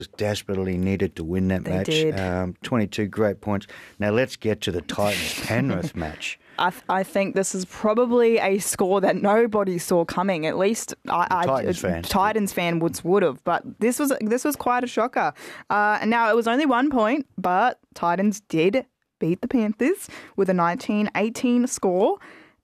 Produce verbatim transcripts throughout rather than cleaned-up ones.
desperately needed to win that They match. did. Um, twenty-two great points. Now let's get to the Titans-Penrith match. I, th- I think this is probably a score that nobody saw coming. At least I, I Titans a fan. Titans fan would would have. But this was this was quite a shocker. Uh, and now it was only one point, but Titans did beat the Panthers with a nineteen eighteen score.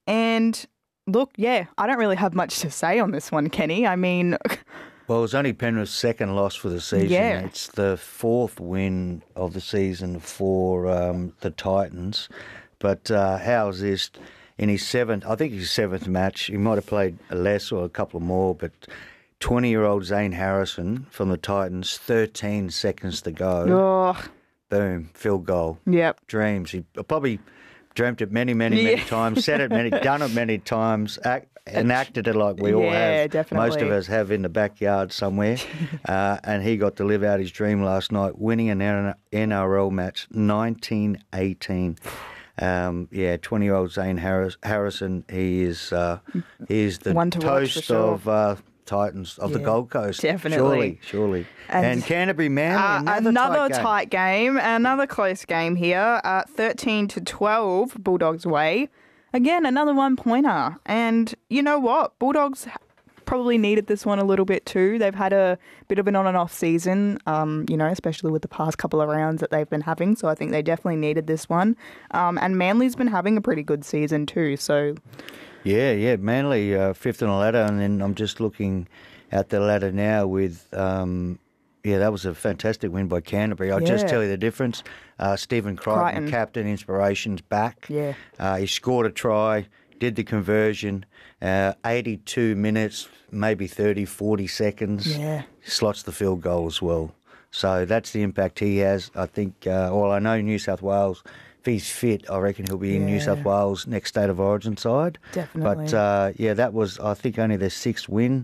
And look, yeah, I don't really have much to say on this one, Kenny. I mean. Well, it was only Penrith's second loss for the season. Yeah. It's the fourth win of the season for um, the Titans. But uh, how's this? In his seventh, I think his seventh match, he might have played less or a couple more, but twenty-year-old Zane Harrison from the Titans, thirteen seconds to go. Oh, Boom, field goal. yep. Dreams. He probably dreamt it many, many, many Yeah. times, said it many, done it many times, act, enacted it like we all Yeah, have. definitely. Most of us have in the backyard somewhere. uh, and he got to live out his dream last night, winning an N R L match, nineteen eighteen. Um, yeah, twenty-year-old Zane Harris, Harrison, he is uh, he is the One to watch for toast sure. of uh, Titans of the Yeah, Gold Coast. definitely. Surely, surely. And, And- Canterbury Manly, Uh, another, another tight game. tight game, another close game here. Uh, thirteen to twelve, Bulldogs way. Again, another one pointer. And you know what? Bulldogs ha- probably needed this one a little bit too. They've had a bit of an on and off season, um, you know, especially with the past couple of rounds that they've been having. So I think they definitely needed this one. Um, and Manly's been having a pretty good season too. So Yeah, yeah, Manly uh, fifth on the ladder, and then I'm just looking at the ladder now with, um, yeah, that was a fantastic win by Canterbury. I'll just Yeah. tell you the difference. Uh, Stephen Crichton, Crichton. captain, inspiration's back. Yeah. Uh, he scored a try, did the conversion, uh, eighty-two minutes, maybe thirty, forty seconds. Yeah. Slots the field goal as well. So that's the impact he has. I think, uh, well, I know New South Wales, if he's fit, I reckon he'll be in New Yeah. South Wales next State of Origin side. Definitely. But, uh, yeah, that was, I think, only their sixth win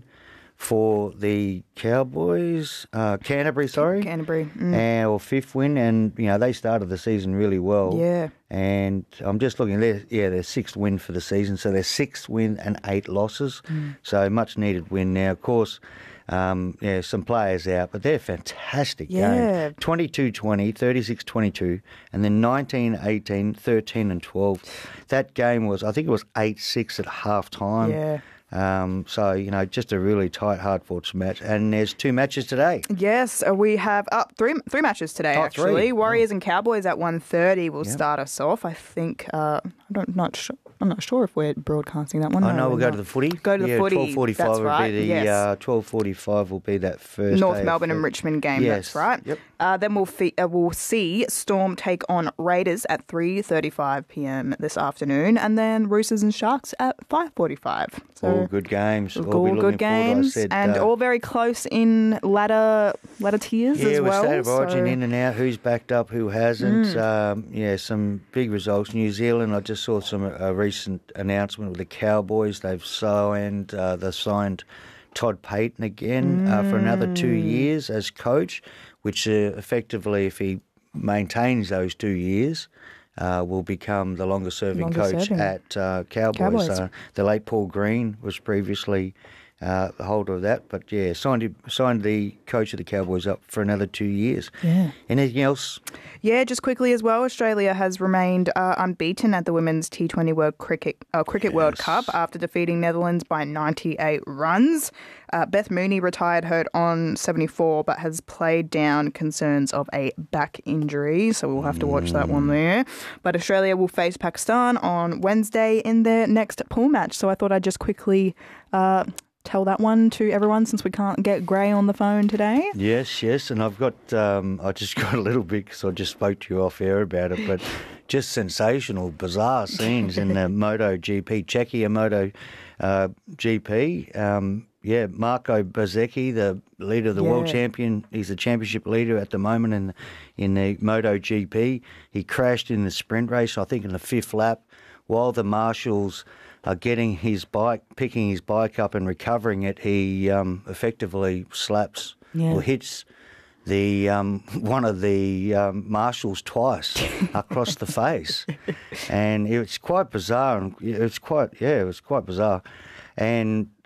for the Cowboys, uh, Canterbury, sorry. Canterbury. Mm. And, or fifth win, and, you know, they started the season really well. Yeah. And I'm just looking, there, yeah, their sixth win for the season. So their sixth win and eight losses. Mm. So much needed win now. Of course, um, yeah, some players out, but they're fantastic Yeah. games. twenty-two twenty, thirty-six twenty-two, and then nineteen eighteen, thirteen and twelve. That game was, I think it was eight six at half time. Yeah. Um, so, you know, just a really tight, hard-fought match. And there's two matches today. Yes, uh, we have uh, three three matches today, Oh, actually. three. Warriors and Cowboys at one thirty will Yep. start us off. I think, uh, I don't, not sure, I'm not sure if we're broadcasting that one. I No, know we'll we're go not. to the footy. Go to the yeah, footy, twelve forty-five that's will right, be the yes. uh, twelve forty-five will be that first North day of Melbourne and the- Richmond game, Yes. that's right. Yep. Uh, then we'll, fe- uh, we'll see Storm take on Raiders at three thirty-five p.m. this afternoon, and then Roosters and Sharks at five forty-five. So All good games. We'll be all looking good forward to, I games, said, and uh, all very close in ladder ladder tiers yeah, as with well. State of Origin so- in and out, who's backed up, who hasn't. Mm. Um, yeah, some big results. New Zealand, I just saw some a recent announcement with the Cowboys. They've signed, uh, they signed Todd Payton again uh, for another two Mm. years as coach, which uh, effectively, if he maintains those two years, uh, will become the longest-serving Longest coach serving. at uh, Cowboys. Cowboys. Uh, the late Paul Green was previously uh, the holder of that, but yeah, signed him, signed the coach of the Cowboys up for another two years. Yeah. Anything else? Yeah, just quickly as well, Australia has remained uh, unbeaten at the Women's T twenty World Cricket uh, Cricket World Yes. Cup after defeating Netherlands by ninety-eight runs. Uh, Beth Mooney retired hurt on seventy-four, but has played down concerns of a back injury, so we'll have to watch that one there. But Australia will face Pakistan on Wednesday in their next pool match, so I thought I'd just quickly uh, tell that one to everyone since we can't get Gray on the phone today. Yes, yes, and I've got, um, I just got a little bit because I just spoke to you off air about it, but just sensational, bizarre scenes in the Moto G P, Czechia Moto uh, G P. Um, yeah, Marco Bezzecchi, the leader of the world Yeah. champion, he's the championship leader at the moment in in the Moto G P. He crashed in the sprint race, I think in the fifth lap, while the marshals are getting his bike, picking his bike up and recovering it. He um, effectively slaps Yeah. or hits the um, one of the um, marshals twice across the face, and it was quite bizarre. And it was quite, yeah, it was quite bizarre. And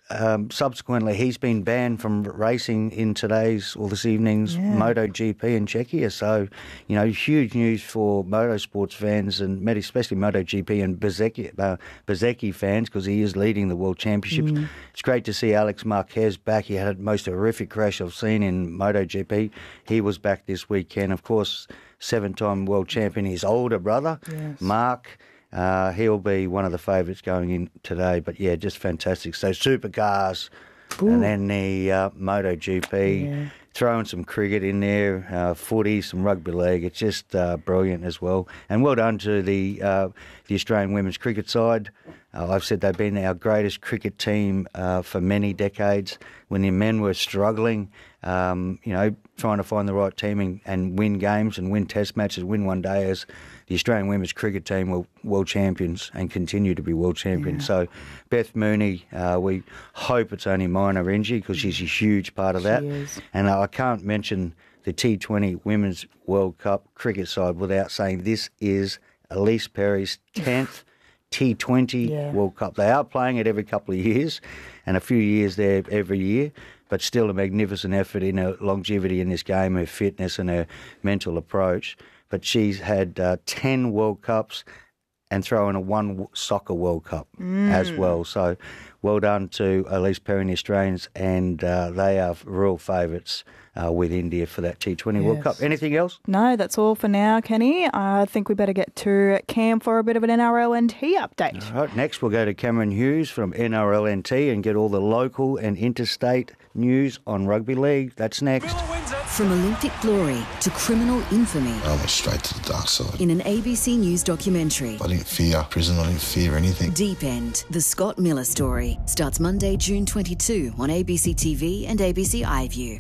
um, subsequently, he's been banned from racing in today's or this evening's Yeah. MotoGP in Czechia. So, you know, huge news for motorsports fans and especially MotoGP and Bezzecchi, uh, Bezzecchi fans because he is leading the World Championships. Mm. It's great to see Alex Marquez back. He had the most horrific crash I've seen in MotoGP. He was back this weekend. Of course, seven-time world champion, his older brother, yes. Mark. Uh, he'll be one of the favourites going in today. But, yeah, just fantastic. So, supercars Ooh. and then the uh, MotoGP, yeah. throwing some cricket in there, uh, footy, some rugby league. It's just uh, brilliant as well. And well done to the, uh, the Australian women's cricket side. Uh, I've said they've been our greatest cricket team uh, for many decades. When the men were struggling, um, you know, trying to find the right teaming and win games and win test matches, win one days, the Australian women's cricket team were world champions and continue to be world champions. Yeah. So Beth Mooney, uh, we hope it's only minor injury because she's a huge part of that. She is. And uh, I can't mention the T twenty Women's World Cup cricket side without saying this is Elise Perry's tenth T twenty yeah. World Cup. They are playing it every couple of years and a few years there every year, but still a magnificent effort in her longevity in this game, her fitness and her mental approach. But she's had uh, ten World Cups and throw in a one soccer World Cup mm. as well. So well done to Elise Perry and the Australians, and uh, they are real favourites uh, with India for that T twenty yes. World Cup. Anything else? No, that's all for now, Kenny. I think we better get to Cam for a bit of an N R L N T update. All right, next we'll go to Cameron Hughes from N R L N T and get all the local and interstate news on rugby league. That's next. From Olympic glory to criminal infamy. I went straight to the dark side. In an A B C News documentary. I didn't fear prison, I didn't fear anything. Deep End, the Scott Miller story, starts Monday, June twenty-second on A B C T V and A B C iView.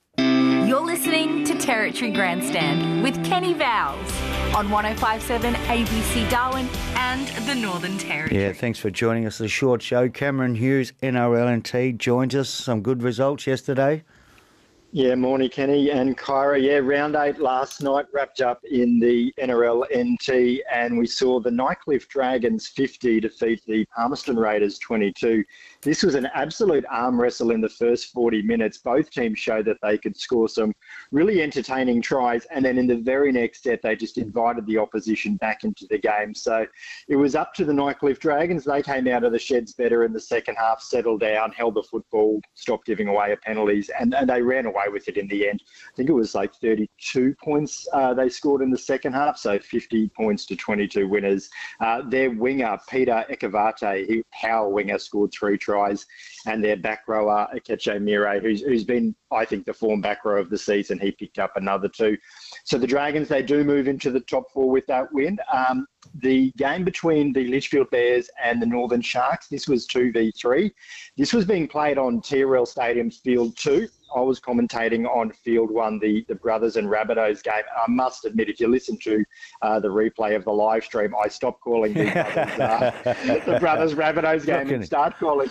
You're listening to Territory Grandstand with Kenny Vowles on one oh five point seven A B C Darwin and the Northern Territory. Yeah, thanks for joining us. The short show. Cameron Hughes, N R L N T, joins us. Some good results yesterday. Yeah, morning, Kenny and Kyra. Yeah, round eight last night wrapped up in the N R L N T, and we saw the Nightcliff Dragons fifty defeat the Palmerston Raiders twenty-two. This was an absolute arm wrestle in the first forty minutes. Both teams showed that they could score some really entertaining tries, and then in the very next set, they just invited the opposition back into the game. So it was up to the Nightcliff Dragons. They came out of the sheds better in the second half, settled down, held the football, stopped giving away penalties, and, and they ran away with it in the end. I think it was like thirty-two points uh, they scored in the second half, so fifty points to twenty-two winners. Uh, their winger, Peter Ekavate, he, power winger, scored three tries, and their back rower, Akeche Mire, who's, who's been, I think, the form back row of the season, he picked up another two. So the Dragons, they do move into the top four with that win. Um, the game between the Litchfield Bears and the Northern Sharks, this was two v three. This was being played on T R L Stadium's Field two. I was commentating on Field one, the, the Brothers and Rabbitohs game. I must admit, if you listen to uh, the replay of the live stream, I stopped calling the Brothers, uh, the Brothers Rabbitohs game and start calling...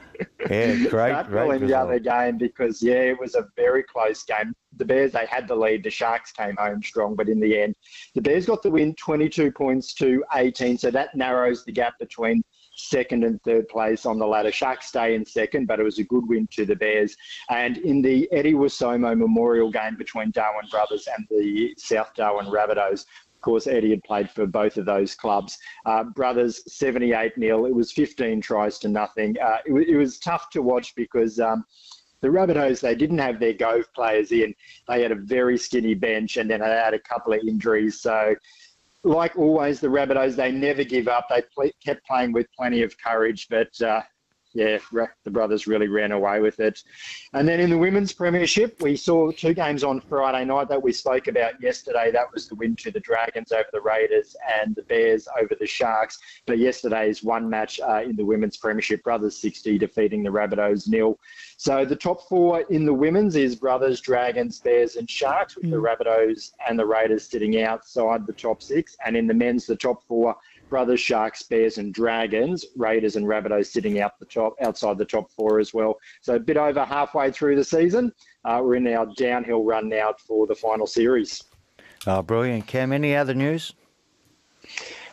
Yeah, great, Start great calling the other game because, yeah, it was a very close game. The Bears, they had the lead. The Sharks came home strong, but in the end, the Bears got the win, twenty-two points to eighteen. So that narrows the gap between second and third place on the ladder. Sharks stay in second, but it was a good win to the Bears. And in the Eddie Wasomo Memorial game between Darwin Brothers and the South Darwin Rabbitohs, of course, Eddie had played for both of those clubs. Uh, Brothers, seventy-eight nil. It was fifteen tries to nothing. Uh, it, w- it was tough to watch because um, the Rabbitohs, they didn't have their Gove players in. They had a very skinny bench, and then they had a couple of injuries. So, like always, the Rabbitohs, they never give up. They pl- kept playing with plenty of courage, but... Uh, Yeah, the Brothers really ran away with it. And then in the Women's Premiership, we saw two games on Friday night that we spoke about yesterday. That was the win to the Dragons over the Raiders and the Bears over the Sharks. But yesterday's one match uh, in the Women's Premiership, Brothers sixty defeating the Rabbitohs nil. So the top four in the Women's is Brothers, Dragons, Bears and Sharks, with mm. the Rabbitohs and the Raiders sitting outside the top six. And in the men's, the top four, Brothers, Sharks, Bears and Dragons, Raiders and Rabbitohs sitting out the top, outside the top four as well. So a bit over halfway through the season. Uh, we're in our downhill run now for the final series. Oh, brilliant. Cam, any other news?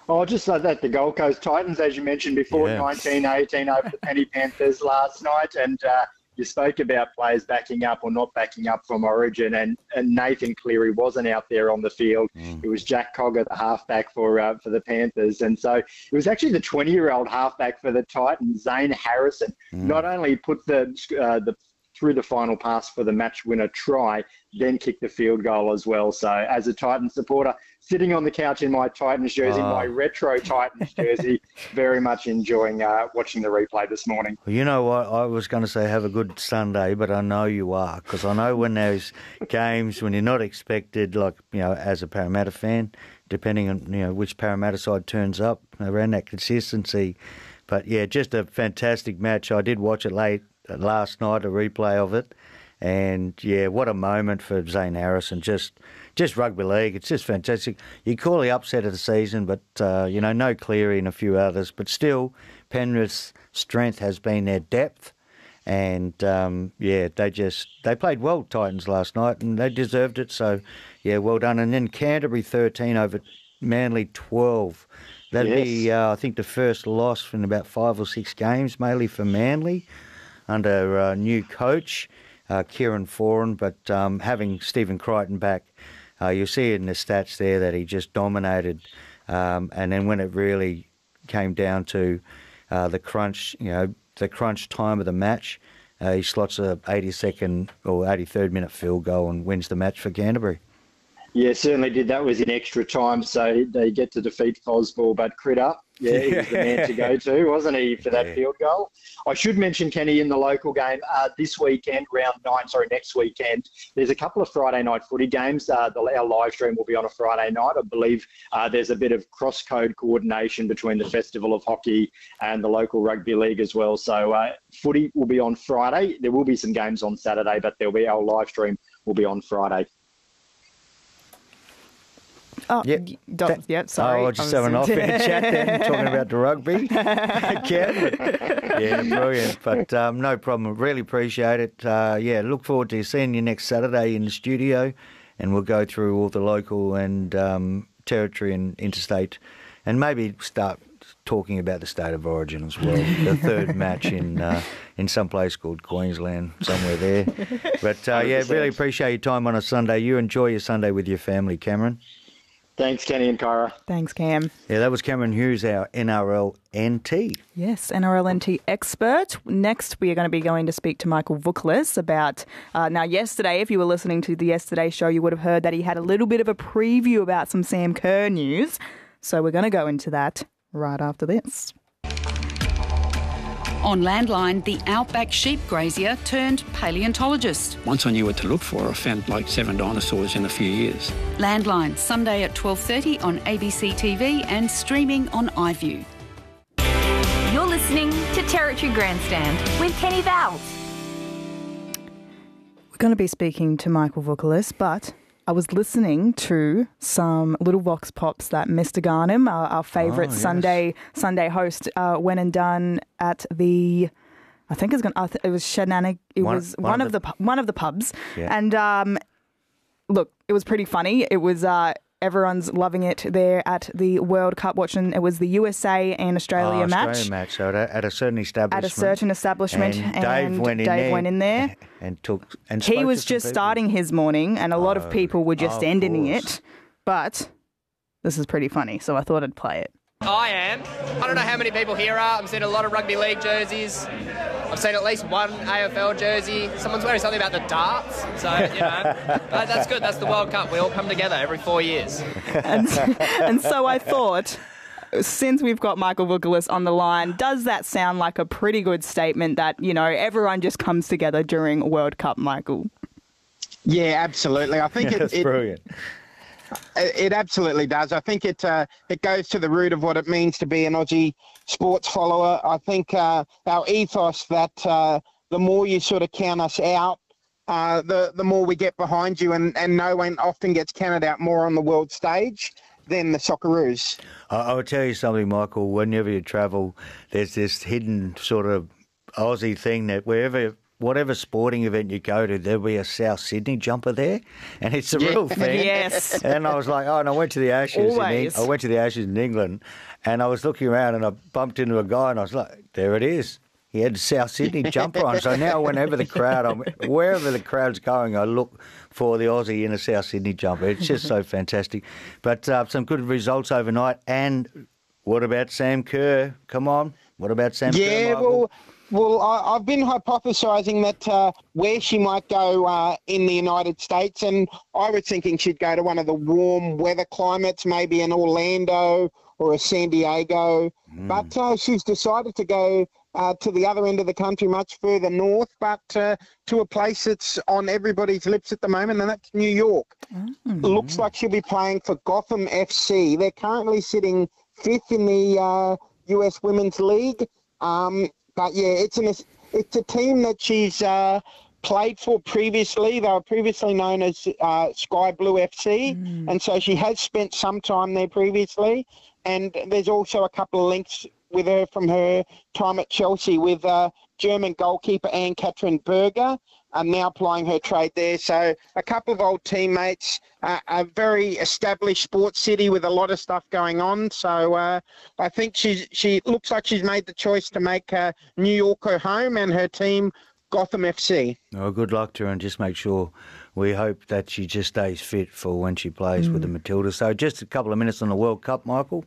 Oh, just like that, the Gold Coast Titans, as you mentioned before, Yeah. nineteen eighteen over the Penny Panthers last night. And uh, you spoke about players backing up or not backing up from Origin, and, and Nathan Cleary wasn't out there on the field. Mm. It was Jack Cogger, the halfback for uh, for the Panthers. And so it was actually the twenty-year-old halfback for the Titans, Zane Harrison, Mm. not only put the uh, the through the final pass for the match winner try, then kicked the field goal as well. So as a Titans supporter, sitting on the couch in my Titans jersey, Oh. my retro Titans jersey, very much enjoying uh, watching the replay this morning. Well, you know what? I was going to say have a good Sunday, but I know you are, because I know when there's games when you're not expected, like, you know, as a Parramatta fan, depending on, you know, which Parramatta side turns up, around that consistency. But yeah, just a fantastic match. I did watch it late last night, a replay of it. And yeah, what a moment for Zane Harrison. Just just rugby league. It's just fantastic. You call the upset of the season, but, uh, you know, no Cleary and a few others. But still, Penrith's strength has been their depth. And, um, yeah, they just, they played well, Titans, last night, and they deserved it. So, yeah, well done. And then Canterbury thirteen over Manly twelve. That'd Yes. be, uh, I think, the first loss in about five or six games, mainly for Manly, under a new coach, uh, Kieran Foran. But um, having Stephen Crichton back, uh, you'll see in the stats there that he just dominated. Um, and then when it really came down to uh, the crunch, you know, the crunch time of the match, uh, he slots a eighty-second or eighty-third minute field goal and wins the match for Canterbury. Yeah, certainly did. That was in extra time, so they get to defeat Fosball. But Critter, yeah, he was the man to go to, wasn't he, for that Yeah. field goal? I should mention, Kenny, in the local game uh, this weekend, round nine, sorry, next weekend, there's a couple of Friday night footy games. Uh, the, our live stream will be on a Friday night. I believe uh, there's a bit of cross-code coordination between the Festival of Hockey and the local rugby league as well. So uh, footy will be on Friday. There will be some games on Saturday, but there'll be our live stream will be on Friday. Oh, Yep. y- don't- yep, sorry. Oh, I just I was- having off in the chat then, talking about the rugby. Ken? Yeah, brilliant. But um, no problem. Really appreciate it. Uh, yeah, look forward to seeing you next Saturday in the studio, and we'll go through all the local and um, territory and interstate, and maybe start talking about the state of origin as well. The third match in uh, in some place called Queensland, somewhere there. But uh, yeah, really appreciate your time on a Sunday. You enjoy your Sunday with your family, Cameron. Thanks, Kenny and Kyra. Thanks, Cam. Yeah, that was Cameron Hughes, our N R L N T. Yes, N R L N T expert. Next, we are going to be going to speak to Michael Vukalis about... Uh, now, yesterday, if you were listening to the Yesterday show, you would have heard that he had a little bit of a preview about some Sam Kerr news. So we're going to go into that right after this. On Landline, the outback sheep grazier turned paleontologist. Once I knew what to look for, I found like seven dinosaurs in a few years. Landline, Sunday at twelve thirty on A B C T V and streaming on iView. You're listening to Territory Grandstand with Kenny Vowles. We're going to be speaking to Michael Vukalis, but I was listening to some little vox pops that Mister Garnham, our, our favourite Oh, yes. Sunday Sunday host, uh, went and done at the. I think it's going. I th- it was Shenanig. It One- was one one, of of the- the, pu- one of the pubs, Yeah. and um, look, it was pretty funny. It was. Uh, Everyone's loving it there at the World Cup watching. It was the U S A and Australia Oh, match. Australian match. So at a, at a certain establishment. At a certain establishment, And and Dave went in Dave there. went in there. And took. And He spoke was to some just people. starting his morning, and a lot Oh, of people were just of ending course. it. But this is pretty funny, so I thought I'd play it. I am. I don't know how many people here are. I've seen a lot of rugby league jerseys. I've seen at least one A F L jersey. Someone's wearing something about the darts. So, you know, but that's good. That's the World Cup. We all come together every four years. And, and so I thought, since we've got Michael Vukalis on the line, does that sound like a pretty good statement that, you know, everyone just comes together during World Cup, Michael? Yeah, absolutely. I think That's it, it, brilliant. it absolutely does. I think it uh, it goes to the root of what it means to be an Aussie sports follower. I think uh, our ethos that uh, the more you sort of count us out, uh, the the more we get behind you, and, and no one often gets counted out more on the world stage than the Socceroos. I, I will tell you something, Michael. Whenever you travel, there's this hidden sort of Aussie thing that wherever whatever sporting event you go to, there'll be a South Sydney jumper there, and it's a real thing. Yes. And I was like, oh, and I went to the Ashes. Always. In, I went to the Ashes in England, and I was looking around, and I bumped into a guy, and I was like, there it is. He had a South Sydney jumper on. So now whenever the crowd, I'm, wherever the crowd's going, I look for the Aussie in a South Sydney jumper. It's just so fantastic. But uh, some good results overnight. And what about Sam Kerr? Come on. What about Sam yeah, Kerr, Michael? well, well I, I've been hypothesising that uh, where she might go uh, in the United States, and I was thinking she'd go to one of the warm weather climates, maybe in Orlando or a San Diego. Mm. But uh, she's decided to go Uh, to the other end of the country, much further north, but uh, to a place that's on everybody's lips at the moment, and that's New York. Mm-hmm. Looks like she'll be playing for Gotham F C. They're currently sitting fifth in the uh, U S Women's League. Um, but, yeah, it's, an, it's a team that she's uh, played for previously. They were previously known as uh, Sky Blue F C, mm. and so she has spent some time there previously. And there's also a couple of links with her from her time at Chelsea with uh, German goalkeeper Anne-Katrin Berger, are now plying her trade there. So a couple of old teammates, uh, a very established sports city with a lot of stuff going on. So uh, I think she's, she looks like she's made the choice to make uh, New York her home and her team Gotham F C. Oh, good luck to her, and just make sure we hope that she just stays fit for when she plays mm. with the Matildas. So just a couple of minutes on the World Cup, Michael.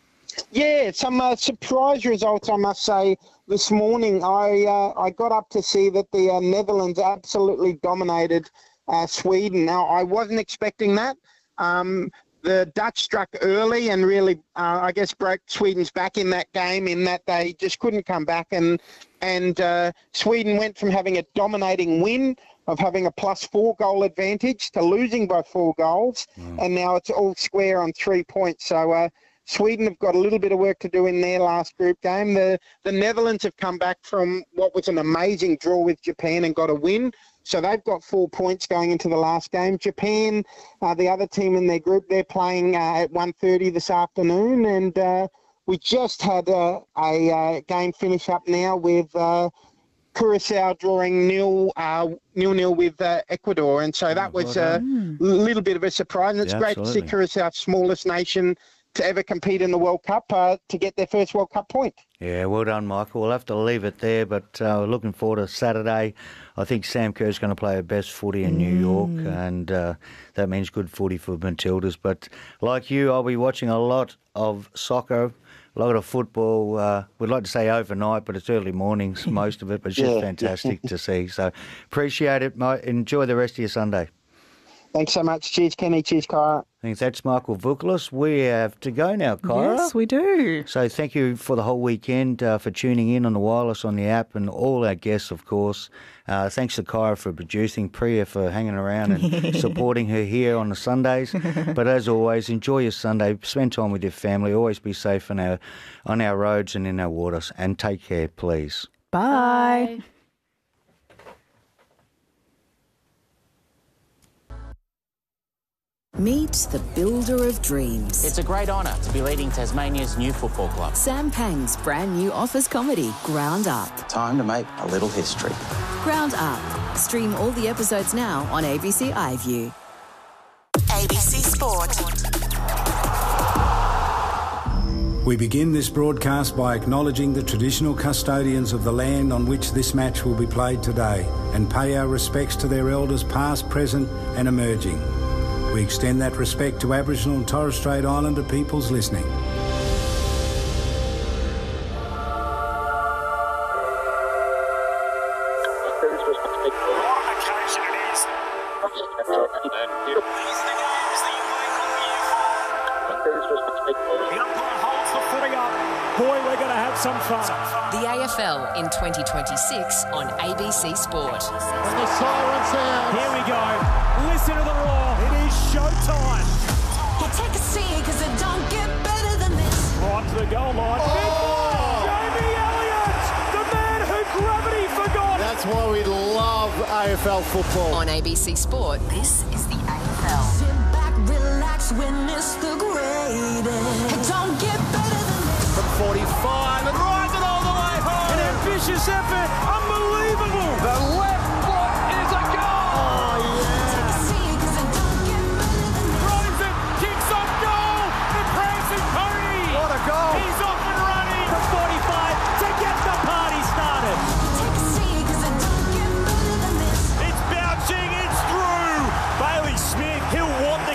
Yeah, some uh, surprise results, I must say. This morning, I uh, I got up to see that the uh, Netherlands absolutely dominated uh, Sweden. Now, I wasn't expecting that. Um, the Dutch struck early and really, uh, I guess, broke Sweden's back in that game, in that they just couldn't come back. And and uh, Sweden went from having a dominating win, of having a plus four goal advantage, to losing by four goals. Mm. And now it's all square on three points. So uh, Sweden have got a little bit of work to do in their last group game. The the Netherlands have come back from what was an amazing draw with Japan and got a win. So they've got four points going into the last game. Japan, uh, the other team in their group, they're playing uh, at one thirty this afternoon. And uh, we just had a, a, a game finish up now with uh, Curacao drawing nil, uh, nil-nil with uh, Ecuador. And so that oh, was a mm. little bit of a surprise. And it's yeah, great absolutely. to see Curacao, smallest nation to ever compete in the World Cup, uh, to get their first World Cup point. Yeah, well done, Michael. We'll have to leave it there, but uh, we're looking forward to Saturday. I think Sam Kerr's going to play her best footy in mm. New York, and uh, that means good footy for Matildas. But like you, I'll be watching a lot of soccer, a lot of football. Uh, we'd like to say overnight, but it's early mornings, most of it, but it's just yeah. fantastic to see. So appreciate it, mate. Enjoy the rest of your Sunday. Thanks so much. Cheers, Kenny. Cheers, Kyra. Thanks. That's Michael Vukalis. We have to go now, Kyra. Yes, we do. So thank you for the whole weekend, uh, for tuning in on the wireless, on the app, and all our guests, of course. Uh, thanks to Kyra for producing, Priya for hanging around and supporting her here on the Sundays. But as always, enjoy your Sunday. Spend time with your family. Always be safe on our, on our roads and in our waters. And take care, please. Bye. Bye. Meet the builder of dreams. It's a great honour to be leading Tasmania's new football club. Sam Pang's brand new office comedy, Ground Up. Time to make a little history. Ground Up. Stream all the episodes now on A B C iView. A B C Sport. We begin this broadcast by acknowledging the traditional custodians of the land on which this match will be played today, and pay our respects to their elders past, present and emerging. We extend that respect to Aboriginal and Torres Strait Islander peoples listening. Some fun. The A F L in twenty twenty-six on A B C Sport. And the siren sounds. Here we go. Listen to the roar. It is showtime. You take a seat because it don't get better than this. Right to the goal line. Oh. Big one. Jamie Elliott, the man who gravity forgot. That's why we love A F L football. On A B C Sport, this is